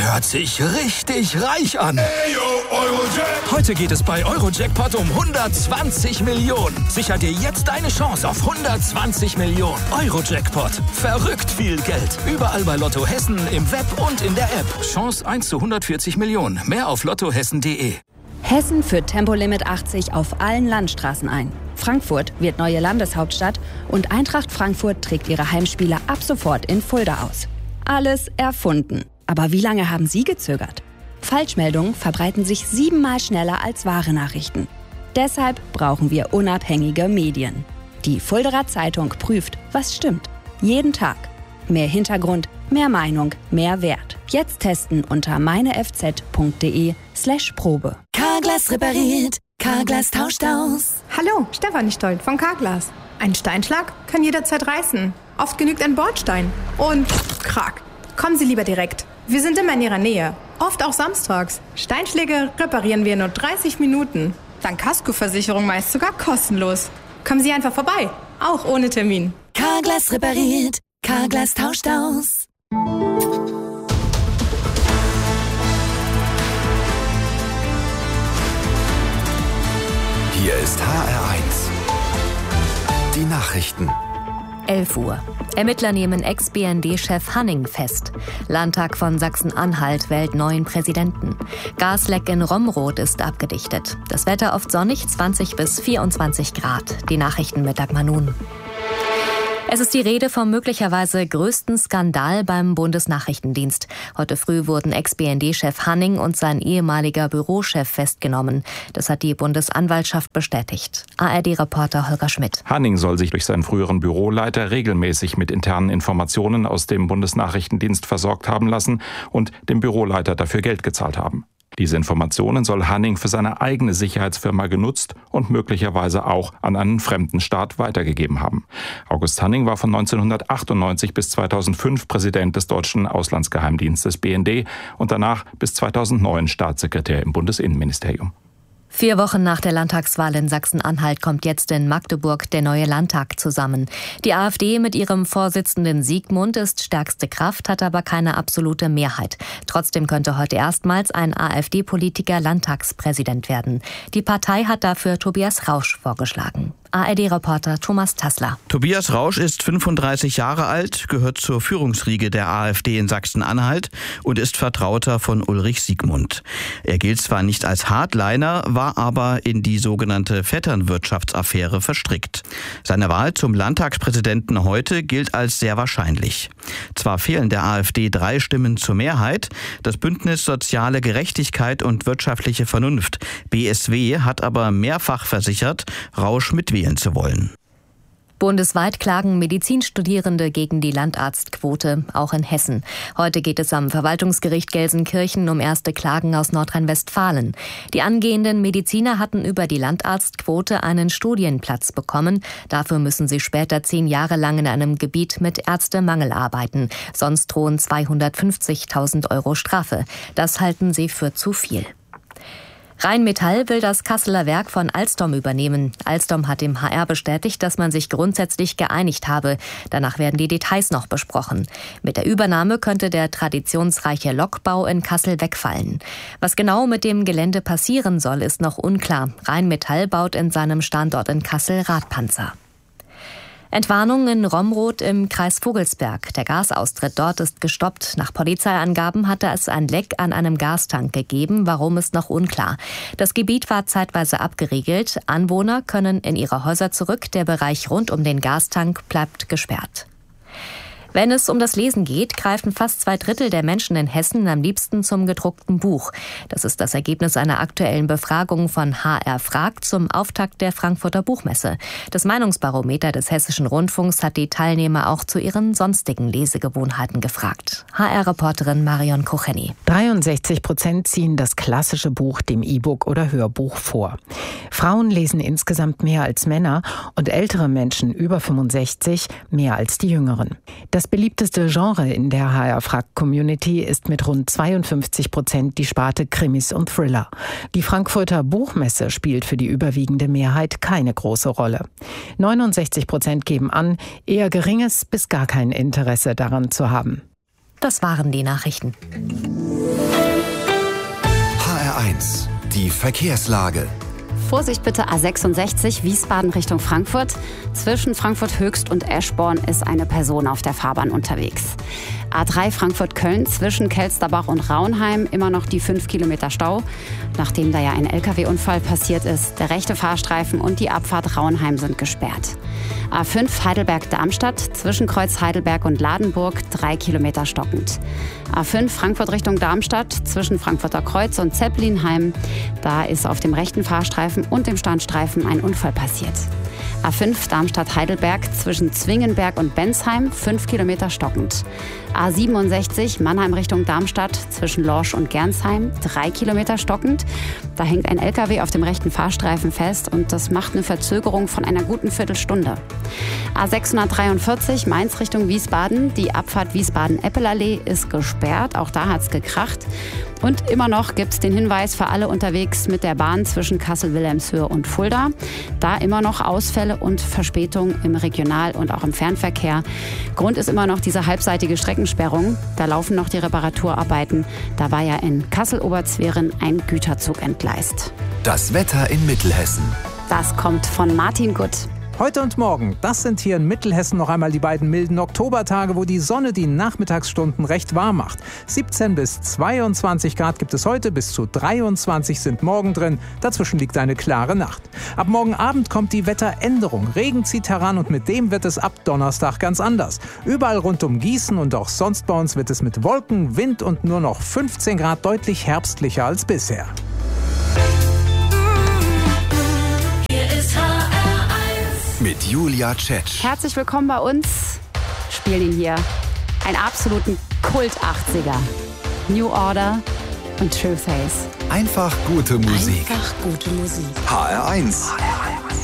hört sich richtig reich an. Heute geht es bei Eurojackpot um 120 Millionen. Sicher dir jetzt deine Chance auf 120 Millionen. Eurojackpot. Verrückt viel Geld. Überall bei Lotto Hessen, im Web und in der App. Chance 1 zu 140 Millionen. Mehr auf lottohessen.de. Hessen führt Tempolimit 80 auf allen Landstraßen ein. Frankfurt wird neue Landeshauptstadt und Eintracht Frankfurt trägt ihre Heimspiele ab sofort in Fulda aus. Alles erfunden. Aber wie lange haben Sie gezögert? Falschmeldungen verbreiten sich 7-mal schneller als wahre Nachrichten. Deshalb brauchen wir unabhängige Medien. Die Fuldaer Zeitung prüft, was stimmt. Jeden Tag. Mehr Hintergrund, mehr Meinung, mehr Wert. Jetzt testen unter meinefz.de/Probe. Carglass repariert, Carglass tauscht aus. Hallo, Stefanie Stoll von Carglass. Ein Steinschlag kann jederzeit reißen. Oft genügt ein Bordstein. Und krack. Kommen Sie lieber direkt. Wir sind immer in Ihrer Nähe. Oft auch samstags. Steinschläge reparieren wir in nur 30 Minuten. Dank Kaskoversicherung meist sogar kostenlos. Kommen Sie einfach vorbei. Auch ohne Termin. Carglass repariert, Carglass tauscht aus. Hier ist HR1. Die Nachrichten. 11 Uhr. Ermittler nehmen Ex-BND-Chef Hanning fest. Landtag von Sachsen-Anhalt wählt neuen Präsidenten. Gasleck in Romroth ist abgedichtet. Das Wetter oft sonnig, 20 bis 24 Grad. Die Nachrichten mit Dagmar Nun. Es ist die Rede vom möglicherweise größten Skandal beim Bundesnachrichtendienst. Heute früh wurden Ex-BND-Chef Hanning und sein ehemaliger Bürochef festgenommen. Das hat die Bundesanwaltschaft bestätigt. ARD-Reporter Holger Schmidt. Hanning soll sich durch seinen früheren Büroleiter regelmäßig mit internen Informationen aus dem Bundesnachrichtendienst versorgt haben lassen und dem Büroleiter dafür Geld gezahlt haben. Diese Informationen soll Hanning für seine eigene Sicherheitsfirma genutzt und möglicherweise auch an einen fremden Staat weitergegeben haben. August Hanning war von 1998 bis 2005 Präsident des deutschen Auslandsgeheimdienstes BND und danach bis 2009 Staatssekretär im Bundesinnenministerium. 4 Wochen nach der Landtagswahl in Sachsen-Anhalt kommt jetzt in Magdeburg der neue Landtag zusammen. Die AfD mit ihrem Vorsitzenden Siegmund ist stärkste Kraft, hat aber keine absolute Mehrheit. Trotzdem könnte heute erstmals ein AfD-Politiker Landtagspräsident werden. Die Partei hat dafür Tobias Rausch vorgeschlagen. ARD-Reporter Thomas Tassler. Tobias Rausch ist 35 Jahre alt, gehört zur Führungsriege der AfD in Sachsen-Anhalt und ist Vertrauter von Ulrich Siegmund. Er gilt zwar nicht als Hardliner, war aber in die sogenannte Vetternwirtschaftsaffäre verstrickt. Seine Wahl zum Landtagspräsidenten heute gilt als sehr wahrscheinlich. Zwar fehlen der AfD 3 Stimmen zur Mehrheit, das Bündnis Soziale Gerechtigkeit und wirtschaftliche Vernunft, BSW, hat aber mehrfach versichert, Rausch mitwählen zu wollen. Bundesweit klagen Medizinstudierende gegen die Landarztquote, auch in Hessen. Heute geht es am Verwaltungsgericht Gelsenkirchen um erste Klagen aus Nordrhein-Westfalen. Die angehenden Mediziner hatten über die Landarztquote einen Studienplatz bekommen. Dafür müssen sie später 10 Jahre lang in einem Gebiet mit Ärztemangel arbeiten. Sonst drohen 250.000 Euro Strafe. Das halten sie für zu viel. Rheinmetall will das Kasseler Werk von Alstom übernehmen. Alstom hat dem HR bestätigt, dass man sich grundsätzlich geeinigt habe. Danach werden die Details noch besprochen. Mit der Übernahme könnte der traditionsreiche Lokbau in Kassel wegfallen. Was genau mit dem Gelände passieren soll, ist noch unklar. Rheinmetall baut in seinem Standort in Kassel Radpanzer. Entwarnung in Romroth im Kreis Vogelsberg. Der Gasaustritt dort ist gestoppt. Nach Polizeiangaben hatte es ein Leck an einem Gastank gegeben. Warum, ist noch unklar. Das Gebiet war zeitweise abgeriegelt. Anwohner können in ihre Häuser zurück. Der Bereich rund um den Gastank bleibt gesperrt. Wenn es um das Lesen geht, greifen fast 2/3 der Menschen in Hessen am liebsten zum gedruckten Buch. Das ist das Ergebnis einer aktuellen Befragung von HR Fragt zum Auftakt der Frankfurter Buchmesse. Das Meinungsbarometer des Hessischen Rundfunks hat die Teilnehmer auch zu ihren sonstigen Lesegewohnheiten gefragt. HR-Reporterin Marion Kucheni. 63% ziehen das klassische Buch dem E-Book oder Hörbuch vor. Frauen lesen insgesamt mehr als Männer und ältere Menschen über 65 mehr als die Jüngeren. Das beliebteste Genre in der HR-Frag-Community ist mit rund 52% die Sparte Krimis und Thriller. Die Frankfurter Buchmesse spielt für die überwiegende Mehrheit keine große Rolle. 69% geben an, eher geringes bis gar kein Interesse daran zu haben. Das waren die Nachrichten. HR1, die Verkehrslage. Vorsicht bitte, A66 Wiesbaden Richtung Frankfurt. Zwischen Frankfurt Höchst und Eschborn ist eine Person auf der Fahrbahn unterwegs. A3 Frankfurt-Köln zwischen Kelsterbach und Raunheim immer noch die 5 Kilometer Stau, nachdem da ja ein LKW-Unfall passiert ist. Der rechte Fahrstreifen und die Abfahrt Raunheim sind gesperrt. A5 Heidelberg-Darmstadt zwischen Kreuz Heidelberg und Ladenburg 3 Kilometer stockend. A5 Frankfurt Richtung Darmstadt zwischen Frankfurter Kreuz und Zeppelinheim. Da ist auf dem rechten Fahrstreifen und dem Standstreifen ein Unfall passiert. A5 Darmstadt-Heidelberg zwischen Zwingenberg und Bensheim 5 Kilometer stockend. A67 Mannheim Richtung Darmstadt zwischen Lorsch und Gernsheim 3 Kilometer stockend. Da hängt ein LKW auf dem rechten Fahrstreifen fest und das macht eine Verzögerung von einer guten Viertelstunde. A643 Mainz Richtung Wiesbaden. Die Abfahrt Wiesbaden-Eppelallee ist gesperrt. Auch da hat's gekracht. Und immer noch gibt es den Hinweis für alle unterwegs mit der Bahn zwischen Kassel-Wilhelmshöhe und Fulda. Da immer noch Ausfälle und Verspätungen im Regional- und auch im Fernverkehr. Grund ist immer noch diese halbseitige Streckensperrung. Da laufen noch die Reparaturarbeiten. Da war ja in Kassel-Oberzweren ein Güterzug entgleist. Das Wetter in Mittelhessen. Das kommt von Martin Gutt. Heute und morgen, das sind hier in Mittelhessen noch einmal die beiden milden Oktobertage, wo die Sonne die Nachmittagsstunden recht warm macht. 17 bis 22 Grad gibt es heute, bis zu 23 sind morgen drin. Dazwischen liegt eine klare Nacht. Ab morgen Abend kommt die Wetteränderung. Regen zieht heran und mit dem wird es ab Donnerstag ganz anders. Überall rund um Gießen und auch sonst bei uns wird es mit Wolken, Wind und nur noch 15 Grad deutlich herbstlicher als bisher. Mit Julia Tschetsch. Herzlich willkommen bei uns. Spielen ihn hier. Einen absoluten Kult-80er. New Order und Truth Haze. Einfach gute Musik. Einfach gute Musik. HR1.